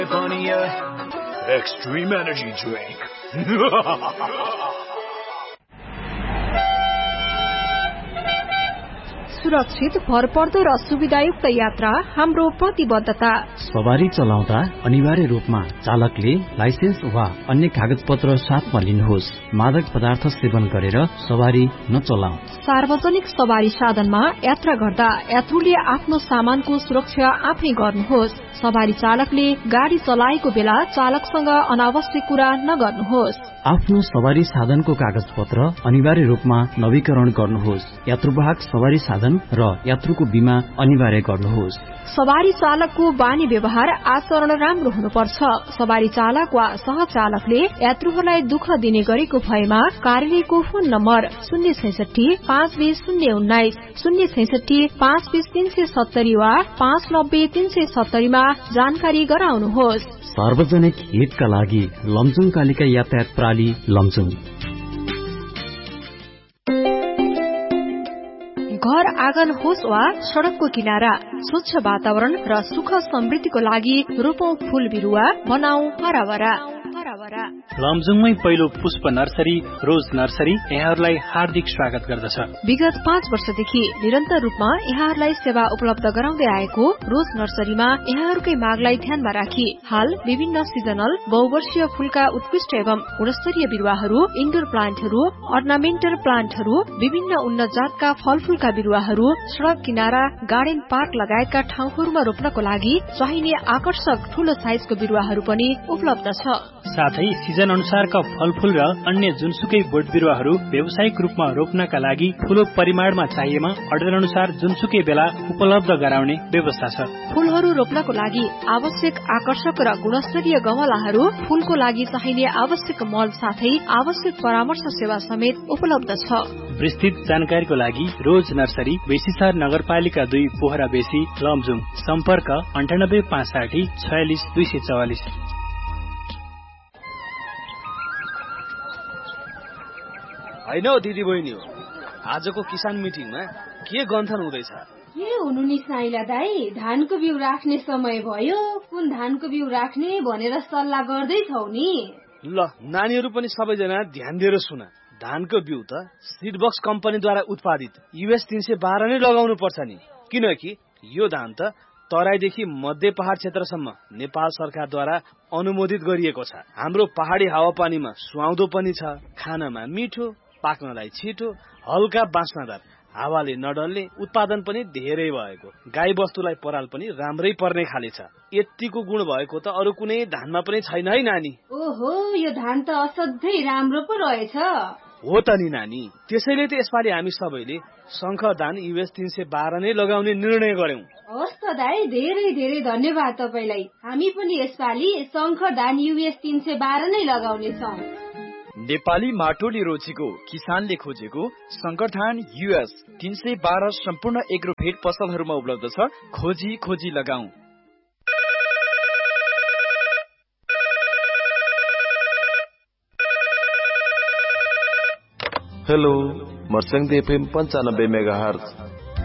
Extreme energy drink. सुरक्षित, भरपर्दो र सुविधायुक्त यात्रा हाम्रो प्रतिबद्धता। सवारी चलाउँदा अनिवार्य रूपमा चालकले लाइसेन्स वा अन्य कागज पत्र साथमा लिनुहोस्। मादक पदार्थ सेवन गरेर सवारी नचलाऊ। सार्वजनिक सवारी साधनमा यात्रा गर्दा यात्रुले आफ्नो सामानको सुरक्षा आफै गर्नुहोस्। सवारी चालकले गाडी चलाएको बेला चालकसँग अनावश्यक कुरा नगर्नुहोस्। आफ्नो सवारी साधनको कागज पत्र अनिवार्य रूपमा नवीकरण गर्नुहोस्। यात्रुवाहक सवारी साधन र यात्रुको बीमा अनिवार्य गर्नुहोस्। सवारी चालकको बानी व्यवहार आचरण राम्रो हुनुपर्छ। सवारी चालक वा सहचालकले यात्रुहरूलाई दुःख दिने गरेको भएमा कार्यालयको फोन नम्बर 066-520-019, 066-520-370 वा 590-370 मा जानकारी गराउनुहोस्। सार्वजनिक हितका लागि लमजुङ कालिका यातायात प्रणाली लमजुङ। घर आँगन होस् वा सड़कको किनारा, स्वच्छ वातावरण र सुख समृद्धिको लागि रोपौं फूल बिरुवा, बनाऊ हराभरा। लमजुङमै पहिलो पुष्प नर्सरी रोज नर्सरी यहाँहरूलाई हार्दिक स्वागत गर्दछ। विगत 5 वर्षदेखि निरन्तर रूपमा यहाँहरूलाई सेवा उपलब्ध गराउँदै आएको रोज नर्सरीमा यहाँहरूकै मागलाई ध्यानमा राखी हाल विभिन्न सिजनल बहुवर्षीय फूलका उत्कृष्ट एवं गुणस्तरीय बिरुवाहरू, इन्डोर प्लान्टहरू, अर्नामेन्टल प्लान्टहरू, विभिन्न उन्नत जातका फलफूलका बिरुवाहरू, सड़क किनारा, गार्डन पार्क लगायतका ठाउँहरूमा रोप्नको लागि चाहिने आकर्षक ठूलो साइजको बिरुवाहरू पनि उपलब्ध छ। साथै सिजन अनुसारका फलफूल र अन्य जुनसुकै बोट बिरुवाहरू व्यावसायिक रूपमा रोप्नका लागि ठूलो परिमाणमा चाहिएमा अर्डर अनुसार जुनसुकै बेला उपलब्ध गराउने व्यवस्था छ। फूलहरू रोप्नको लागि आवश्यक आकर्षक र गुणस्तरीय गमलाहरू, फूलको लागि चाहिने आवश्यक मल साथै आवश्यक परामर्श सेवा समेत उपलब्ध छ। विस्तृत जानकारीको लागि रोज नर्सरी बेसीसार नगरपालिका 2 पोखरा बेसी लमजुङ। सम्पर्क 98 560 46 244। हैन दिदी बहिनी हो, आजको किसान मिटिङमा के गन्थन हुँदैछ? के हुनु नि साइला दाई, धानको बिउ राख्ने समय भयो, कुन धानको बिउ राख्ने भनेर सल्लाह गर्दैछौ नि। ल नानीहरू पनि सबैजना ध्यान दिएर सुन। धानको बिउ त सीडबक्स कम्पनीद्वारा उत्पादित US 312 नै लगाउनु पर्छ नि, किनकि यो धान त तराईदेखि मध्य पहाड क्षेत्रसम्म नेपाल सरकारद्वारा अनुमोदित गरिएको छ। हाम्रो पहाडी हावापानीमा सुहाउँदो पनि छ, खानामा मिठो, पाक्नलाई छिटो, हल्का बास्नादार, हावाले नडल्ने, उत्पादन पनि धेरै भएको, गाई बस्तुलाई पराल पनि राम्रै पर्ने खाले छ। यतिको गुण भएको त अरु कुनै धानमा पनि छैन है नानी। ओहो, यो धान त असाध्यै राम्रो पो रहेछ। हो त नि नानी, त्यसैले त यसपालि हामी सबैले शंख धान US 312 नै लगाउने निर्णय गर्यौं। हस् त दाई, धेरै धेरै धन्यवाद तपाईलाई। हामी पनि यसपालि शंख धान US 312 नै लगाउने छौं। नेपाली माटोले रोजेको, किसानले खोजेको शंकर धान US 312 सम्पूर्ण एग्रोभेट पसलहरूमा उपलब्ध छ। खोजी खोजी लगाऊ। Hello, मर्स्याङ FM 95 megahertz